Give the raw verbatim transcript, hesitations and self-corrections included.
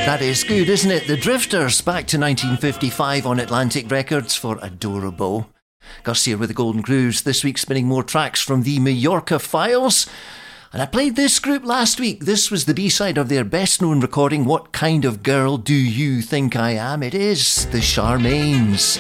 That is good, isn't it? The Drifters, back to nineteen fifty-five on Atlantic Records for Adorable. Gus here with the Golden Grooves, this week spinning more tracks from the Majorca Files. And I played this group last week. This was the B-side of their best-known recording, What Kind of Girl Do You Think I Am? It is the Charmaines.